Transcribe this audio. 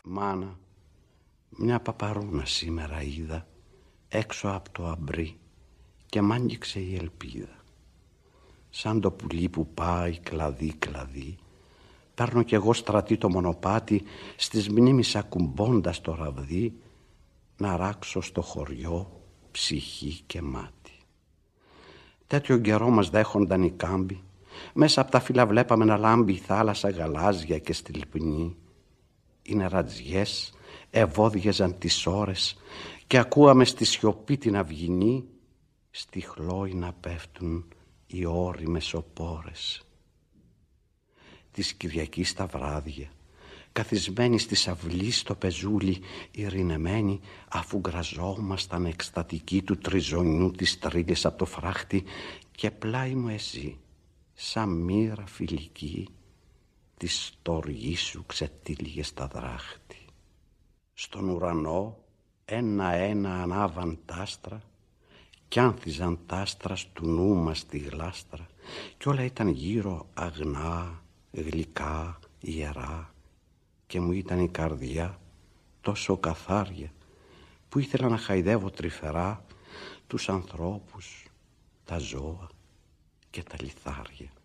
Μάνα, μια παπαρούνα σήμερα είδα έξω από το αμπρί και μ' άγγιξε η ελπίδα. Σαν το πουλί που πάει κλαδί κλαδί, παίρνω κι εγώ στρατή το μονοπάτι, στις μνήμεις ακουμπώντας το ραβδί, να ράξω στο χωριό ψυχή και μάτι. Τέτοιο καιρό μας δέχονταν οι κάμποι, μέσα από τα φύλλα βλέπαμε να λάμπει η θάλασσα γαλάζια και στυλπνή. Οι νερατζιές ευώδιαζαν τις ώρες και ακούαμε στη σιωπή την αυγινή, στη χλόη να πέφτουν οι ώριμες οπόρες. Της Κυριακής τα βράδια, καθισμένοι στις αυλή στο πεζούλι, ειρηνεμένοι, αφού γκραζόμασταν εκστατικοί του τριζωνιού της τρίλης από το φράχτη, και πλάι μου εσύ, σαν μοίρα φιλική, τη στοργή σου ξετύλιγε στα δράχτη. Στον ουρανό ένα-ένα ανάβαν τ' άστρα κι άνθιζαν τ' άστρα στου νου μας τη γλάστρα, κι όλα ήταν γύρω αγνά, γλυκά, ιερά, και μου ήταν η καρδιά τόσο καθάρια που ήθελα να χαϊδεύω τρυφερά τους ανθρώπους, τα ζώα και τα λιθάρια.